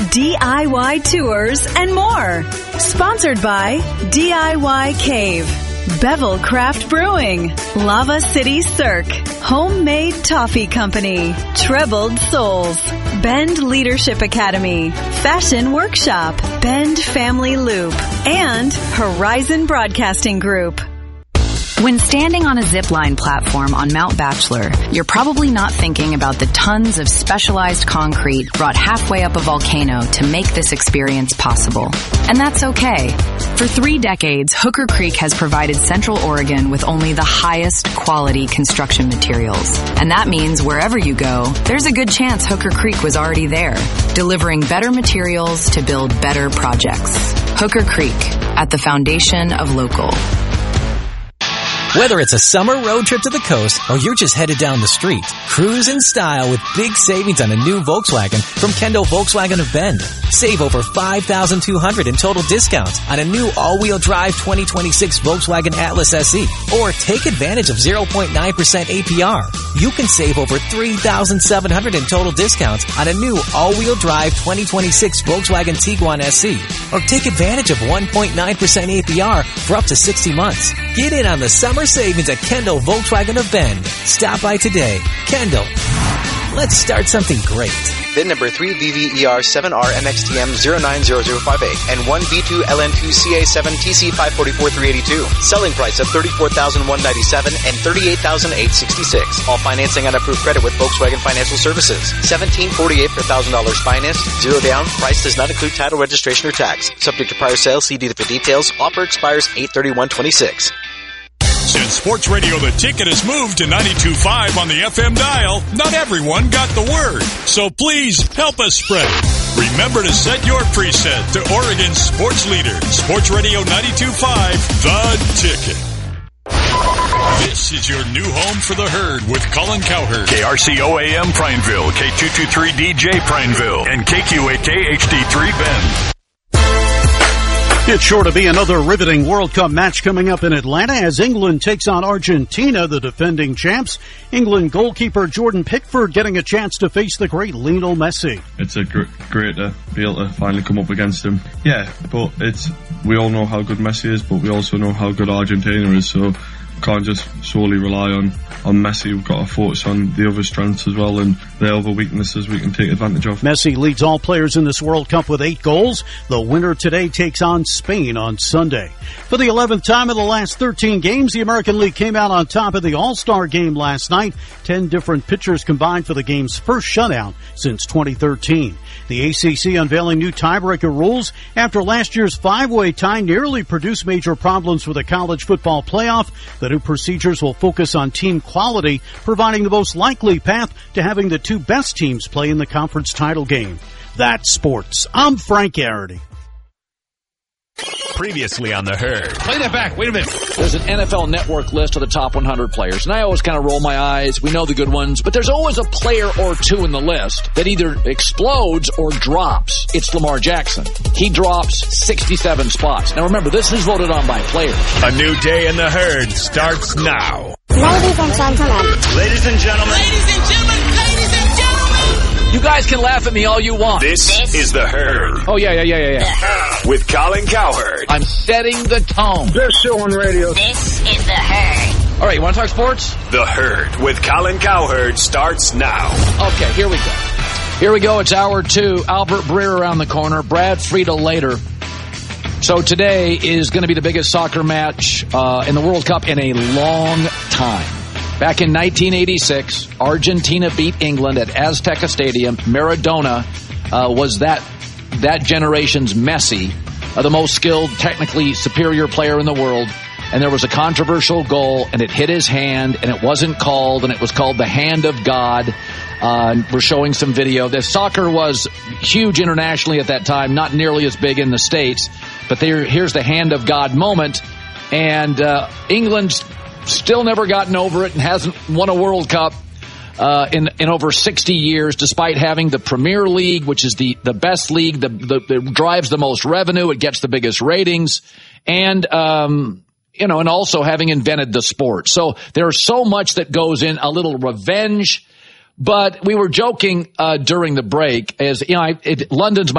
DIY tours, and more. Sponsored by DIY Cave, Bevel Craft Brewing, Lava City Cirque, Homemade Toffee Company, Trebled Souls, Bend Leadership Academy, Fashion Workshop, Bend Family Loop, and Horizon Broadcasting Group. When standing on a zipline platform on Mount Bachelor, you're probably not thinking about the tons of specialized concrete brought halfway up a volcano to make this experience possible. And that's okay. For 3 decades, Hooker Creek has provided Central Oregon with only the highest quality construction materials. And that means wherever you go, there's a good chance Hooker Creek was already there, delivering better materials to build better projects. Hooker Creek, at the foundation of local. Whether it's a summer road trip to the coast or you're just headed down the street, cruise in style with big savings on a new Volkswagen from Kendall Volkswagen of Bend. Save over $5,200 in total discounts on a new all-wheel drive 2026 Volkswagen Atlas SE. Or take advantage of 0.9% APR. You can save over $3,700 in total discounts on a new all-wheel drive 2026 Volkswagen Tiguan SE. Or take advantage of 1.9% APR for up to 60 months. Get in on the summer savings at Kendall Volkswagen of Bend. Stop by today. Kendall. Let's start something great. VIN number 3VVER7RMXTM090058 and 1B2LN2CA7TC544382. Selling price of $34,197 and $38,866. All financing on approved credit with Volkswagen Financial Services. $1,748 per $1,000 financed. 0 down. Price does not include title, registration, or tax. Subject to prior sale. See dealer for details. Offer expires 8/31/26. Since Sports Radio The Ticket has moved to 92.5 on the FM dial, not everyone got the word. So please help us spread it. Remember to set your preset to Oregon's sports leader, Sports Radio 92.5, The Ticket. This is your new home for the herd with Colin Cowherd. KRCO-AM Prineville, K223DJ Prineville, and KQAK HD3 Bend. It's sure to be another riveting World Cup match coming up in Atlanta as England takes on Argentina, the defending champs. England goalkeeper Jordan Pickford getting a chance to face the great Lionel Messi. It's great to be able to finally come up against him. Yeah, but we all know how good Messi is, but we also know how good Argentina is, so can't just solely rely on Messi. We've got to focus on the other strengths as well, and the other weaknesses we can take advantage of. Messi leads all players in this World Cup with 8 goals. The winner today takes on Spain on Sunday. For the 11th time in the last 13 games, the American League came out on top of the All-Star game last night. 10 different pitchers combined for the game's first shutout since 2013. The ACC unveiling new tiebreaker rules after last year's 5-way tie nearly produced major problems for the college football playoff. The new procedures will focus on team quality, providing the most likely path to having the 2 best teams play in the conference title game. That's sports. I'm Frank Garrity. Previously on The Herd. Play that back. Wait a minute. There's an NFL Network list of the top 100 players, and I always kind of roll my eyes. We know the good ones, but there's always a player or two in the list that either explodes or drops. It's Lamar Jackson. He drops 67 spots. Now remember, this is voted on by players. A new day in The Herd starts now. Ladies and gentlemen. Ladies and gentlemen. Ladies and gentlemen. Ladies and gentlemen. You guys can laugh at me all you want. This is The Herd. Oh, yeah. With Colin Cowherd. I'm setting the tone. Best show on radio. This is The Herd. All right, you want to talk sports? The Herd with Colin Cowherd starts now. Okay, here we go. Here we go. It's hour 2. Albert Breer around the corner. Brad Friedel later. So today is going to be the biggest soccer match in the World Cup in a long time. Back in 1986, Argentina beat England at Azteca Stadium. Maradona was that generation's Messi, the most skilled, technically superior player in the world. And there was a controversial goal, and it hit his hand, and it wasn't called, and it was called the hand of God. We're showing some video. The soccer was huge internationally at that time, not nearly as big in the States. But here's the hand of God moment. And England's still never gotten over it and hasn't won a World Cup in over 60 years, despite having the Premier League, which is the best league, that drives the most revenue. It gets the biggest ratings. And and also having invented the sport. So there's so much that goes in, a little revenge. But we were joking during the break, as London's